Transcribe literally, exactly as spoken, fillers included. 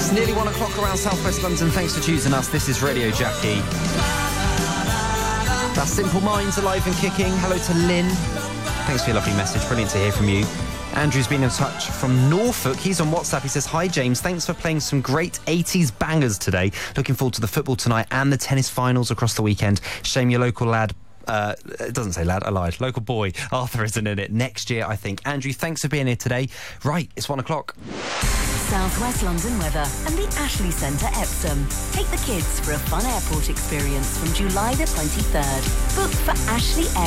It's nearly one o'clock around South West London. Thanks for choosing us. This is Radio Jackie. That's Simple Minds, alive and kicking. Hello to Lynn. Thanks for your lovely message. Brilliant to hear from you. Andrew's been in touch from Norfolk. He's on WhatsApp. He says, hi, James. Thanks for playing some great eighties bangers today. Looking forward to the football tonight and the tennis finals across the weekend. Shame your local lad... Uh, it doesn't say lad, I lied. Local boy, Arthur, isn't in it. Next year, I think. Andrew, thanks for being here today. Right, it's one o'clock. South West London weather and the Ashley Centre Epsom. Take the kids for a fun airport experience from July the twenty-third. Book for Ashley Air